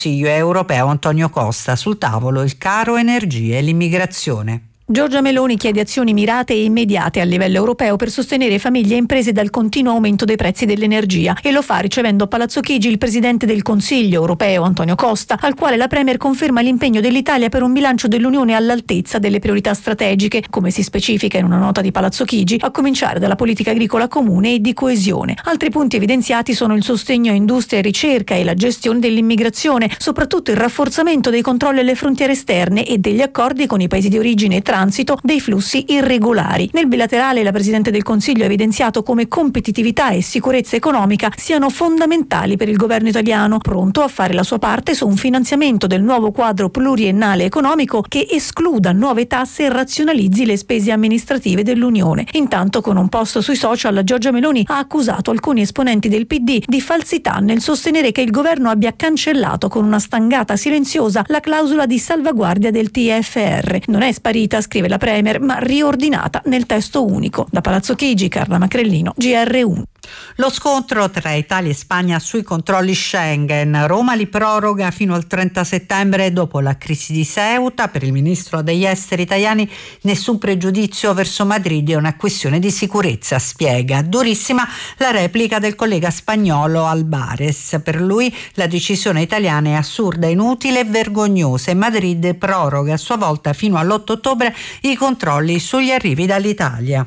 Consiglio europeo Antonio Costa. Sul tavolo il caro energia e l'immigrazione. Giorgia Meloni chiede azioni mirate e immediate a livello europeo per sostenere famiglie e imprese dal continuo aumento dei prezzi dell'energia, e lo fa ricevendo a Palazzo Chigi il presidente del Consiglio europeo Antonio Costa, al quale la Premier conferma l'impegno dell'Italia per un bilancio dell'Unione all'altezza delle priorità strategiche, come si specifica in una nota di Palazzo Chigi, a cominciare dalla politica agricola comune e di coesione. Altri punti evidenziati sono il sostegno a industria e ricerca e la gestione dell'immigrazione, soprattutto il rafforzamento dei controlli alle frontiere esterne e degli accordi con i paesi di origine e transito dei flussi irregolari. Nel bilaterale la Presidente del Consiglio ha evidenziato come competitività e sicurezza economica siano fondamentali per il governo italiano, pronto a fare la sua parte su un finanziamento del nuovo quadro pluriennale economico che escluda nuove tasse e razionalizzi le spese amministrative dell'Unione. Intanto, con un post sui social, Giorgia Meloni ha accusato alcuni esponenti del PD di falsità nel sostenere che il governo abbia cancellato con una stangata silenziosa la clausola di salvaguardia del TFR. Non è sparita, scrive la Premier, ma riordinata nel testo unico. Da Palazzo Chigi, Carla Macrellino, GR1. Lo scontro tra Italia e Spagna sui controlli Schengen. Roma li proroga fino al 30 settembre dopo la crisi di Ceuta. Per il ministro degli esteri italiani nessun pregiudizio verso Madrid, è una questione di sicurezza, spiega. Durissima la replica del collega spagnolo Albares. Per lui la decisione italiana è assurda, inutile e vergognosa, e Madrid proroga a sua volta fino all'8 ottobre i controlli sugli arrivi dall'Italia.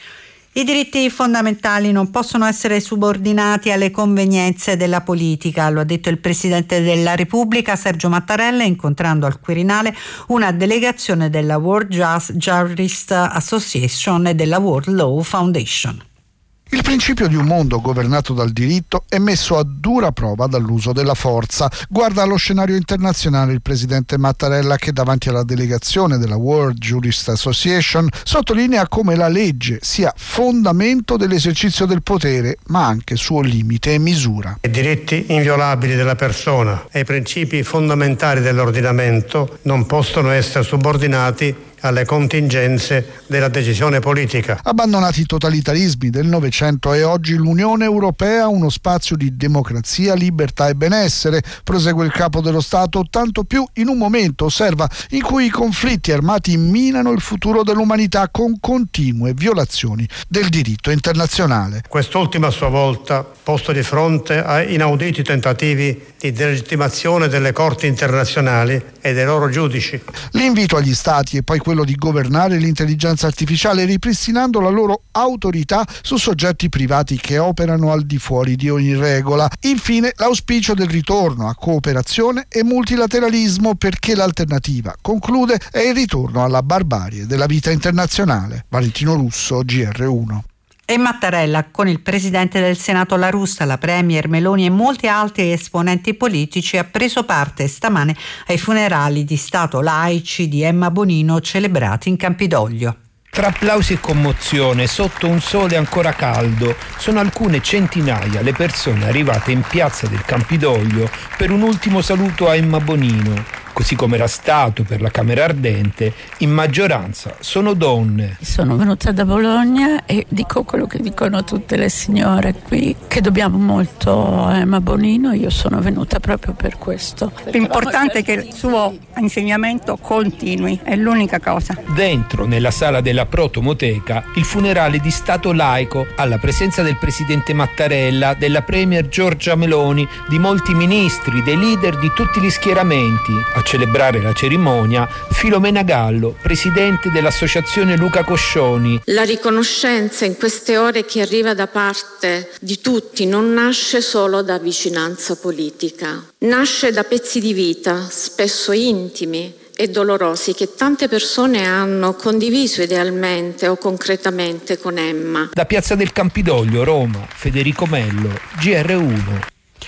I diritti fondamentali non possono essere subordinati alle convenienze della politica, lo ha detto il Presidente della Repubblica Sergio Mattarella incontrando al Quirinale una delegazione della World Jurist Association e della World Law Foundation. Il principio di un mondo governato dal diritto è messo a dura prova dall'uso della forza. Guarda allo scenario internazionale il presidente Mattarella, che davanti alla delegazione della World Jurist Association sottolinea come la legge sia fondamento dell'esercizio del potere, ma anche suo limite e misura. I diritti inviolabili della persona e i principi fondamentali dell'ordinamento non possono essere subordinati alle contingenze della decisione politica. Abbandonati i totalitarismi del Novecento e oggi l'Unione Europea ha uno spazio di democrazia, libertà e benessere, prosegue il capo dello Stato, tanto più in un momento, osserva, in cui i conflitti armati minano il futuro dell'umanità con continue violazioni del diritto internazionale. Quest'ultima a sua volta posto di fronte a inauditi tentativi di delegittimazione delle corti internazionali e dei loro giudici. L'invito agli Stati è poi quello di governare l'intelligenza artificiale ripristinando la loro autorità su soggetti privati che operano al di fuori di ogni regola. Infine l'auspicio del ritorno a cooperazione e multilateralismo, perché l'alternativa, conclude, è il ritorno alla barbarie della vita internazionale. Valentino Russo, GR1. E Mattarella con il presidente del Senato La Russa, la Premier Meloni e molti altri esponenti politici ha preso parte stamane ai funerali di Stato laici di Emma Bonino celebrati in Campidoglio. Tra applausi e commozione, sotto un sole ancora caldo, sono alcune centinaia le persone arrivate in piazza del Campidoglio per un ultimo saluto a Emma Bonino. Così come era stato per la Camera Ardente, in maggioranza sono donne. Sono venuta da Bologna e dico quello che dicono tutte le signore qui, che dobbiamo molto a Emma Bonino. Io sono venuta proprio per questo. L'importante è che il suo insegnamento continui, è l'unica cosa. Dentro, nella sala della Protomoteca, il funerale di Stato laico, alla presenza del presidente Mattarella, della Premier Giorgia Meloni, di molti ministri, dei leader di tutti gli schieramenti. A celebrare la cerimonia, Filomena Gallo, presidente dell'associazione Luca Coscioni. La riconoscenza in queste ore che arriva da parte di tutti non nasce solo da vicinanza politica, nasce da pezzi di vita, spesso intimi e dolorosi, che tante persone hanno condiviso idealmente o concretamente con Emma. Da Piazza del Campidoglio, Roma, Federico Mello, GR1.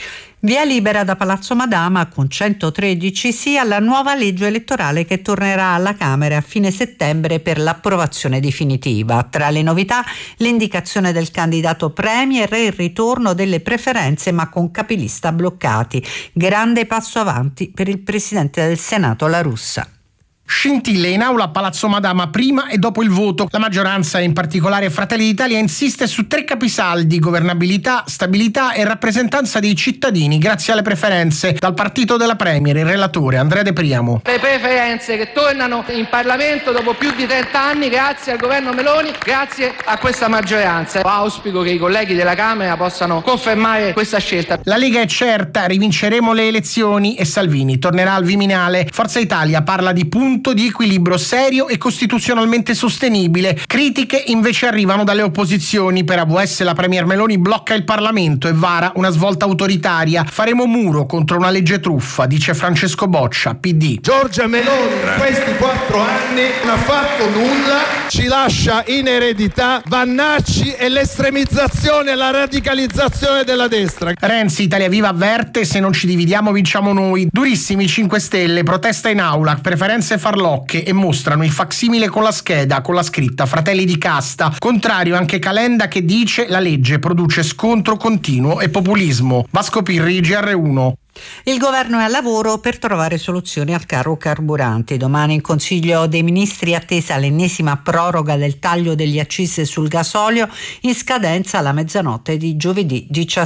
Via libera da Palazzo Madama con 113 sì alla nuova legge elettorale che tornerà alla Camera a fine settembre per l'approvazione definitiva. Tra le novità l'indicazione del candidato premier e il ritorno delle preferenze ma con capilista bloccati. Grande passo avanti per il presidente del Senato La Russa. Scintille in aula a Palazzo Madama prima e dopo il voto. La maggioranza, in particolare Fratelli d'Italia, insiste su 3 capisaldi: governabilità, stabilità e rappresentanza dei cittadini grazie alle preferenze. Dal partito della Premier, il relatore Andrea De Priamo. Le preferenze che tornano in Parlamento dopo più di 30 anni grazie al governo Meloni, grazie a questa maggioranza. Auspico che i colleghi della Camera possano confermare questa scelta. La Lega è certa, rivinceremo le elezioni e Salvini tornerà al Viminale. Forza Italia parla di punto di equilibrio serio e costituzionalmente sostenibile. Critiche invece arrivano dalle opposizioni. Per AVS la Premier Meloni blocca il Parlamento e vara una svolta autoritaria. Faremo muro contro una legge truffa, dice Francesco Boccia, PD. Giorgia Meloni in questi 4 anni non ha fatto nulla, ci lascia in eredità Vannacci e l'estremizzazione e la radicalizzazione della destra. Renzi, Italia Viva avverte: se non ci dividiamo vinciamo noi. Durissimi 5 Stelle, protesta in aula, preferenze farlocche, e mostrano il facsimile con la scheda con la scritta Fratelli di casta. Contrario anche Calenda, che dice la legge produce scontro continuo e populismo. Vasco Pirri, GR1. Il governo è al lavoro per trovare soluzioni al caro carburanti. Domani in Consiglio dei Ministri è attesa l'ennesima proroga del taglio degli accise sul gasolio, in scadenza alla mezzanotte di giovedì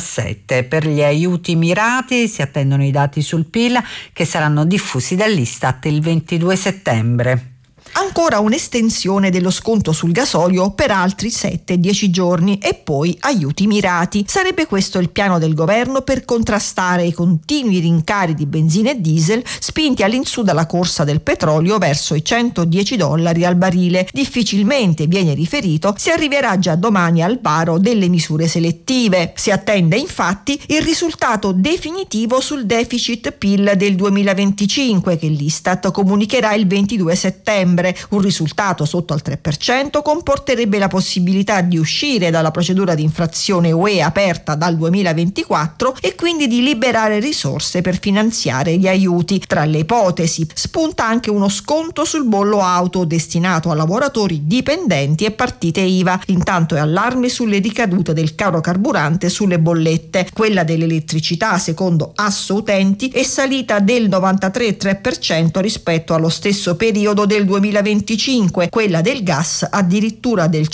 17. Per gli aiuti mirati si attendono i dati sul PIL che saranno diffusi dall'Istat il 22 settembre. Ancora un'estensione dello sconto sul gasolio per altri 7-10 giorni e poi aiuti mirati. Sarebbe questo il piano del governo per contrastare i continui rincari di benzina e diesel spinti all'insù dalla corsa del petrolio verso i $110 al barile. Difficilmente, viene riferito, si arriverà già domani al varo delle misure selettive. Si attende infatti il risultato definitivo sul deficit PIL del 2025 che l'Istat comunicherà il 22 settembre. Un risultato sotto al 3% comporterebbe la possibilità di uscire dalla procedura di infrazione UE aperta dal 2024 e quindi di liberare risorse per finanziare gli aiuti. Tra le ipotesi spunta anche uno sconto sul bollo auto destinato a lavoratori dipendenti e partite IVA. Intanto è allarme sulle ricadute del caro carburante sulle bollette. Quella dell'elettricità, secondo Assoutenti, è salita del 93,3% rispetto allo stesso periodo del 2025, quella del gas addirittura del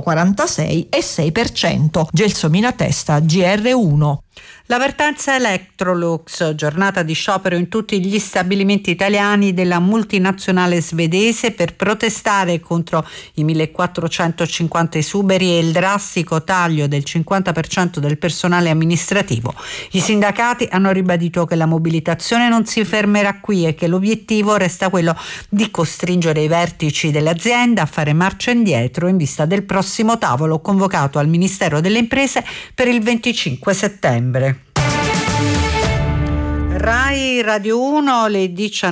146,6%. Gelsomina Testa, GR1. L'avvertenza Electrolux, giornata di sciopero in tutti gli stabilimenti italiani della multinazionale svedese per protestare contro i 1450 esuberi e il drastico taglio del 50% del personale amministrativo. I sindacati hanno ribadito che la mobilitazione non si fermerà qui e che l'obiettivo resta quello di costringere i vertici dell'azienda a fare marcia indietro in vista del prossimo tavolo convocato al Ministero delle Imprese per il 25 settembre. Rai Radio 1, le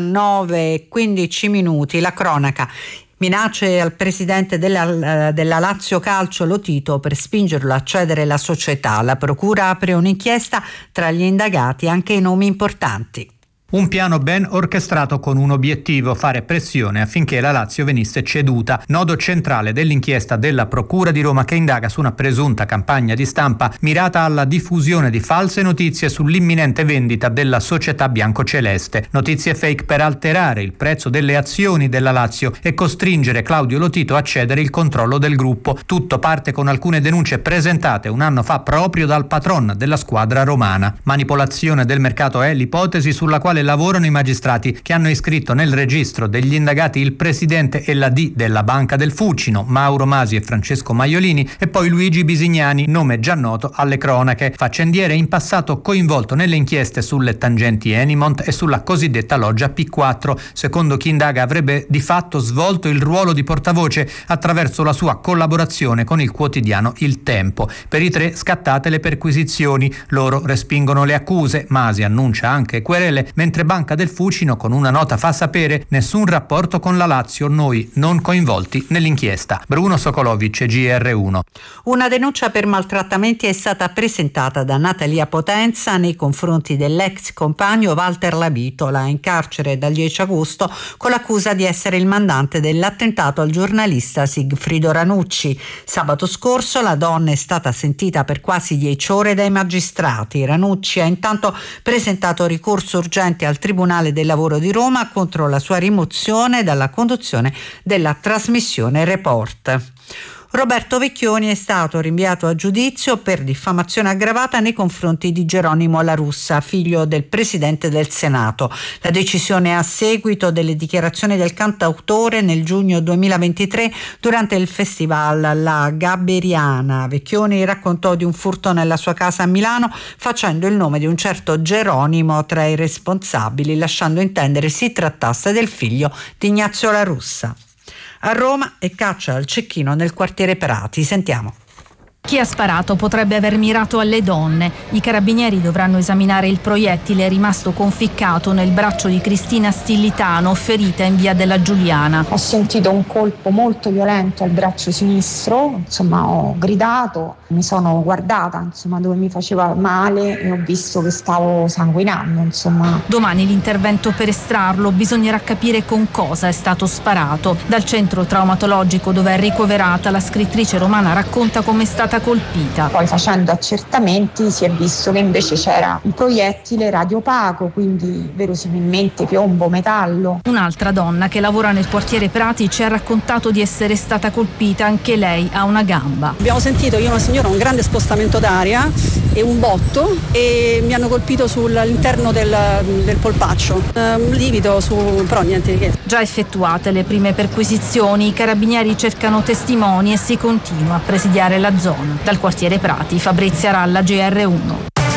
19:15. La cronaca. Minacce al presidente della Lazio Calcio Lotito per spingerlo a cedere la società. La procura apre un'inchiesta, tra gli indagati anche i nomi importanti. Un piano ben orchestrato con un obiettivo: fare pressione affinché la Lazio venisse ceduta. Nodo centrale dell'inchiesta della Procura di Roma, che indaga su una presunta campagna di stampa mirata alla diffusione di false notizie sull'imminente vendita della società biancoceleste. Notizie fake per alterare il prezzo delle azioni della Lazio e costringere Claudio Lotito a cedere il controllo del gruppo. Tutto parte con alcune denunce presentate un anno fa proprio dal patron della squadra romana. Manipolazione del mercato è l'ipotesi sulla quale lavorano i magistrati che hanno iscritto nel registro degli indagati il presidente e la D della Banca del Fucino, Mauro Masi e Francesco Maiolini, e poi Luigi Bisignani, nome già noto alle cronache, faccendiere in passato coinvolto nelle inchieste sulle tangenti Enimont e sulla cosiddetta loggia P4. Secondo chi indaga avrebbe di fatto svolto il ruolo di portavoce attraverso la sua collaborazione con il quotidiano Il Tempo. Per i 3 scattate le perquisizioni, loro respingono le accuse, Masi annuncia anche querele, mentre Banca del Fucino con una nota fa sapere: nessun rapporto con la Lazio, noi non coinvolti nell'inchiesta. Bruno Sokolovic, GR1. Una denuncia per maltrattamenti è stata presentata da Natalia Potenza nei confronti dell'ex compagno Walter Labitola, in carcere dal 10 agosto con l'accusa di essere il mandante dell'attentato al giornalista Sigfrido Ranucci. Sabato scorso la donna è stata sentita per quasi 10 ore dai magistrati. Ranucci ha intanto presentato ricorso urgente ricorrente al Tribunale del Lavoro di Roma contro la sua rimozione dalla conduzione della trasmissione Report. Roberto Vecchioni è stato rinviato a giudizio per diffamazione aggravata nei confronti di Geronimo La Russa, figlio del Presidente del Senato. La decisione è a seguito delle dichiarazioni del cantautore nel giugno 2023 durante il festival La Gabberiana. Vecchioni raccontò di un furto nella sua casa a Milano facendo il nome di un certo Geronimo tra i responsabili, lasciando intendere si trattasse del figlio di Ignazio La Russa. A Roma è caccia al cecchino nel quartiere Prati. Sentiamo. Chi ha sparato potrebbe aver mirato alle donne. I carabinieri dovranno esaminare il proiettile rimasto conficcato nel braccio di Cristina Stillitano, ferita in via della Giuliana. Ho sentito un colpo molto violento al braccio sinistro, ho gridato, mi sono guardata, dove mi faceva male e ho visto che stavo sanguinando, Domani l'intervento per estrarlo, bisognerà capire con cosa è stato sparato. Dal centro traumatologico dove è ricoverata, la scrittrice romana racconta come è stata colpita. Poi facendo accertamenti si è visto che invece c'era un proiettile radiopaco, quindi verosimilmente piombo, metallo. Un'altra donna che lavora nel quartiere Prati ci ha raccontato di essere stata colpita anche lei a una gamba. Abbiamo sentito io e una signora un grande spostamento d'aria e un botto e mi hanno colpito all'interno del polpaccio. Un livido però niente di che. Già effettuate le prime perquisizioni, i carabinieri cercano testimoni e si continua a presidiare la zona. Dal quartiere Prati, Fabrizia Ralla, GR1.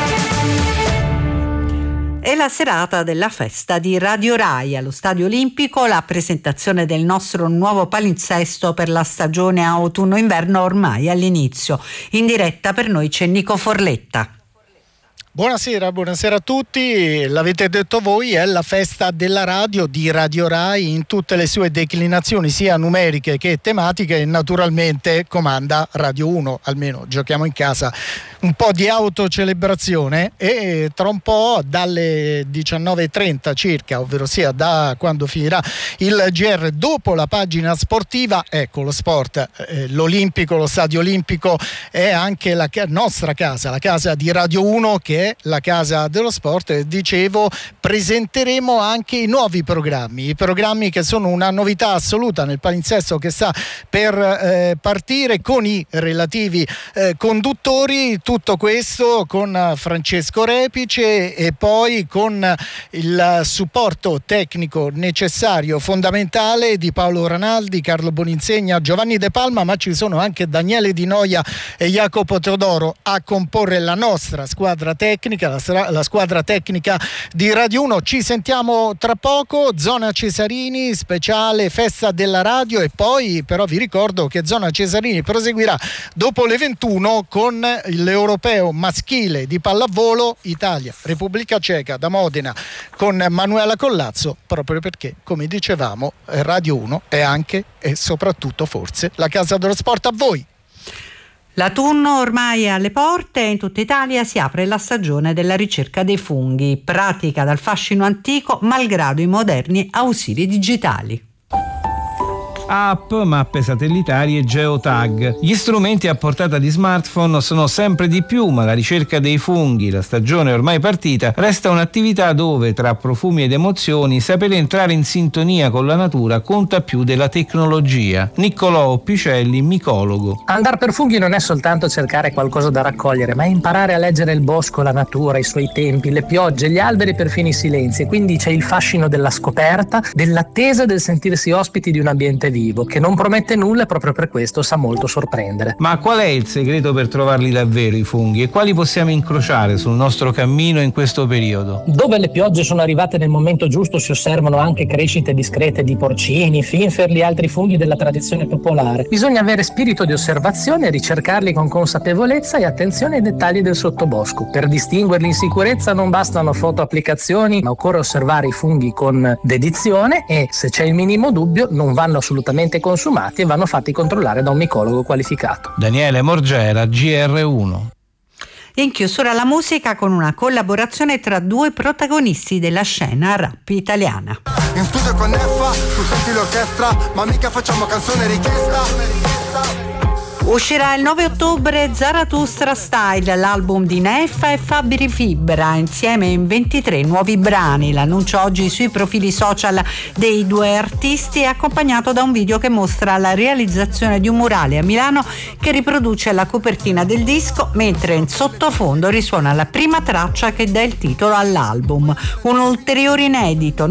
È la serata della festa di Radio Rai allo Stadio Olimpico, la presentazione del nostro nuovo palinsesto per la stagione autunno-inverno ormai all'inizio. In diretta per noi c'è Nico Forletta. Buonasera a tutti, l'avete detto voi, è la festa della radio di Radio Rai in tutte le sue declinazioni sia numeriche che tematiche e naturalmente comanda Radio 1, almeno giochiamo in casa un po' di autocelebrazione e tra un po' dalle 19:30 circa, ovvero sia da quando finirà il GR dopo la pagina sportiva, ecco lo sport, l'Olimpico, lo Stadio Olimpico è anche la nostra casa, la casa di Radio 1 che è la casa dello sport. Dicevo, presenteremo anche i nuovi programmi, i programmi che sono una novità assoluta nel palinsesto che sta per partire con i relativi conduttori. Tutto questo con Francesco Repice e poi con il supporto tecnico necessario, fondamentale, di Paolo Ranaldi, Carlo Boninsegna, Giovanni De Palma, ma ci sono anche Daniele Di Noia e Jacopo Teodoro a comporre la nostra squadra tecnica, la squadra tecnica di Radio 1. Ci sentiamo tra poco, Zona Cesarini, speciale festa della radio, e poi però vi ricordo che Zona Cesarini proseguirà dopo le 21 con l'europeo maschile di pallavolo Italia-Repubblica Ceca da Modena con Manuela Collazzo, proprio perché, come dicevamo, Radio 1 è anche e soprattutto forse la casa dello sport. A voi! L'autunno ormai è alle porte e in tutta Italia si apre la stagione della ricerca dei funghi, pratica dal fascino antico malgrado i moderni ausili digitali. App, mappe satellitari e geotag. Gli strumenti a portata di smartphone sono sempre di più, ma la ricerca dei funghi, la stagione ormai partita, resta un'attività dove, tra profumi ed emozioni, sapere entrare in sintonia con la natura conta più della tecnologia. Niccolò Picelli, micologo. Andar per funghi non è soltanto cercare qualcosa da raccogliere, ma è imparare a leggere il bosco, la natura, i suoi tempi, le piogge, gli alberi, perfino i silenzi. Quindi c'è il fascino della scoperta, dell'attesa, del sentirsi ospiti di un ambiente vivo, che non promette nulla e proprio per questo sa molto sorprendere. Ma qual è il segreto per trovarli davvero i funghi e quali possiamo incrociare sul nostro cammino in questo periodo? Dove le piogge sono arrivate nel momento giusto si osservano anche crescite discrete di porcini, finferli e altri funghi della tradizione popolare. Bisogna avere spirito di osservazione e ricercarli con consapevolezza e attenzione ai dettagli del sottobosco. Per distinguerli in sicurezza non bastano fotoapplicazioni, ma occorre osservare i funghi con dedizione e, se c'è il minimo dubbio, non vanno assolutamente consumati e vanno fatti controllare da un micologo qualificato. Daniele Morgera, GR1. In chiusura la musica con una collaborazione tra due protagonisti della scena rap italiana. In studio con Neffa, tu senti l'orchestra, ma mica facciamo canzone richiesta. Uscirà il 9 ottobre Zarathustra Style, l'album di Neffa e Fabri Fibra, insieme in 23 nuovi brani. L'annuncio oggi sui profili social dei due artisti è accompagnato da un video che mostra la realizzazione di un murale a Milano che riproduce la copertina del disco, mentre in sottofondo risuona la prima traccia che dà il titolo all'album. Un ulteriore inedito